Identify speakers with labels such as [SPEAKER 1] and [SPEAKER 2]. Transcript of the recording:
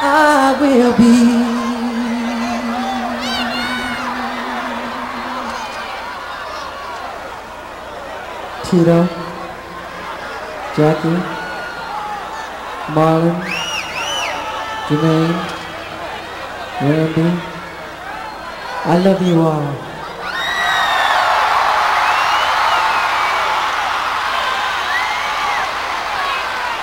[SPEAKER 1] I will be. Tito, Jackie, Marlon, Jermaine, Randy, I love you all.